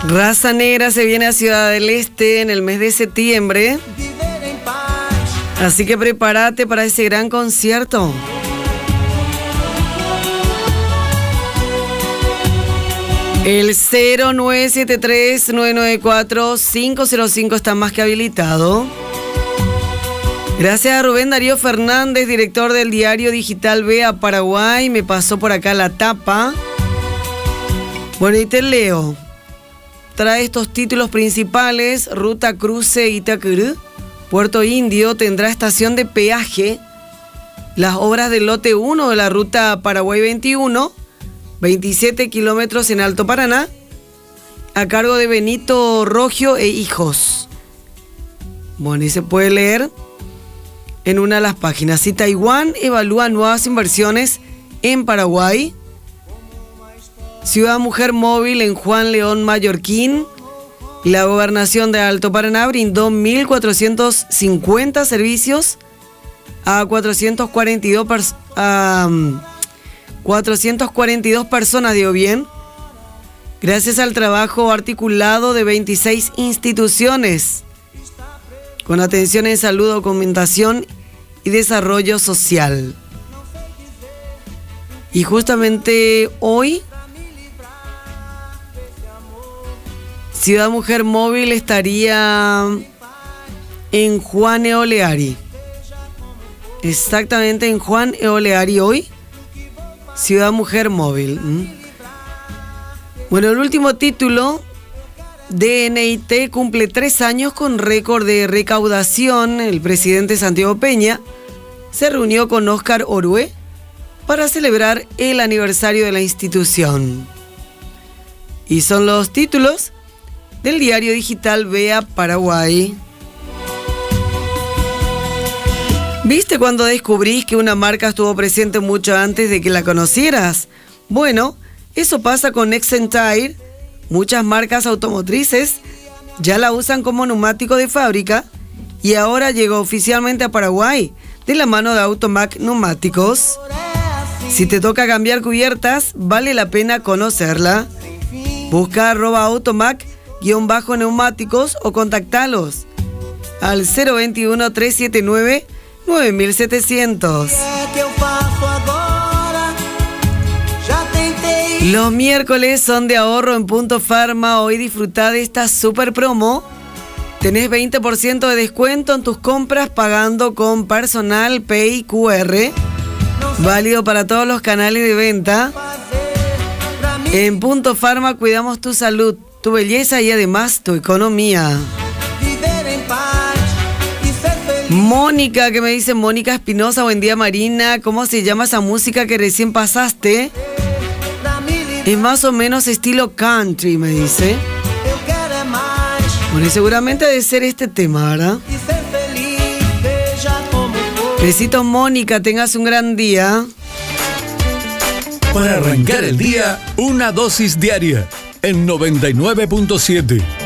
Raza Negra se viene a Ciudad del Este en el mes de septiembre. Así que prepárate para ese gran concierto. El 0973-994-505 está más que habilitado. Gracias a Rubén Darío Fernández, director del diario digital Vea Paraguay. Me pasó por acá la tapa. Bueno, y te leo. Trae estos títulos principales. Ruta Cruce Itacurú. Puerto Indio tendrá estación de peaje. Las obras del lote 1 de la ruta Paraguay 21, 27 kilómetros en Alto Paraná, a cargo de Benito Rogio e Hijos. Bueno, y se puede leer en una de las páginas. Si Taiwán evalúa nuevas inversiones en Paraguay. Ciudad Mujer Móvil en Juan León Mallorquín. La Gobernación de Alto Paraná brindó 1.450 servicios a 442 personas, digo bien, gracias al trabajo articulado de 26 instituciones, con atención en salud, documentación y desarrollo social. Y justamente hoy, Ciudad Mujer Móvil estaría en Juan Eoleari. Exactamente en Juan Eoleari hoy. Ciudad Mujer Móvil. Bueno, el último título, DNIT cumple 3 años con récord de recaudación. El presidente Santiago Peña se reunió con Óscar Orue para celebrar el aniversario de la institución. Y son los títulos del diario digital Vea Paraguay. ¿Viste cuando descubrís que una marca estuvo presente mucho antes de que la conocieras? Bueno, eso pasa con Exentire. Muchas marcas automotrices ya la usan como neumático de fábrica y ahora llegó oficialmente a Paraguay de la mano de Automac Neumáticos. Si te toca cambiar cubiertas, vale la pena conocerla. Busca @Automac_neumáticos o contactalos al 021-379-9700. Los miércoles son de ahorro en Punto Farma. Hoy disfrutá de esta super promo. Tenés 20% de descuento en tus compras pagando con Personal Pay QR. Válido para todos los canales de venta. En Punto Farma cuidamos tu salud, tu belleza y además tu economía. Mónica, que me dice Mónica Espinosa, buen día Marina, ¿cómo se llama esa música que recién pasaste? Es más o menos estilo country, me dice. Bueno, y seguramente debe ser este tema, ¿verdad? Besitos Mónica, tengas un gran día. Para arrancar el día, una dosis diaria en 99.7.